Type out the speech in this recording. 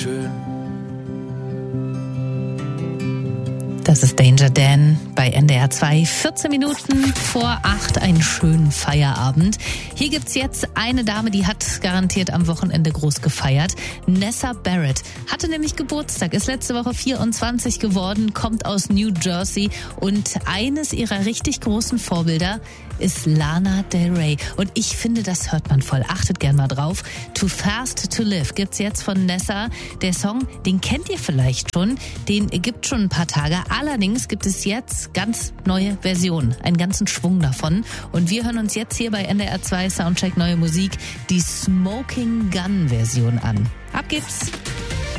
schön. Das ist Danger Dan bei NDR 2. 14 Minuten vor 8, einen schönen Feierabend. Hier gibt's jetzt eine Dame, die hat garantiert am Wochenende groß gefeiert. Nessa Barrett hatte nämlich Geburtstag, ist letzte Woche 24 geworden, kommt aus New Jersey und eines ihrer richtig großen Vorbilder ist Lana Del Rey. Und ich finde, das hört man voll. Achtet gern mal drauf. Too Fast to Live gibt's jetzt von Nessa. Der Song, den kennt ihr vielleicht schon. Den gibt schon ein paar Tage. Allerdings gibt es jetzt ganz neue Versionen. Einen ganzen Schwung davon. Und wir hören uns jetzt hier bei NDR 2 Soundcheck Neue Musik die Smoking Gun Version an. Ab geht's!